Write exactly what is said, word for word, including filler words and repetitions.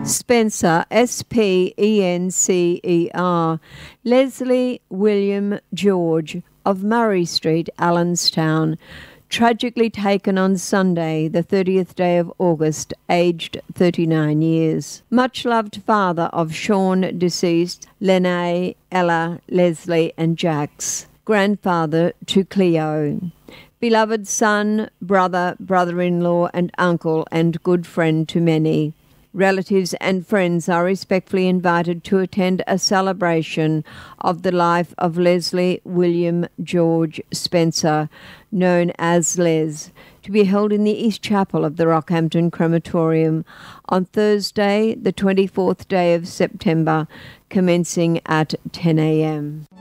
Spencer, S P E N C E R, Leslie William George of Murray Street, Allenstown, tragically taken on Sunday, the thirtieth day of August, aged thirty-nine years. Much loved father of Sean deceased, Lene, Ella, Leslie and Jax. Grandfather to Cleo. Beloved son, brother, brother-in-law and uncle and good friend to many. Relatives and friends are respectfully invited to attend a celebration of the life of Leslie William George Spencer, known as Les, to be held in the East Chapel of the Rockhampton Crematorium on Thursday, the twenty-fourth day of September, commencing at ten a m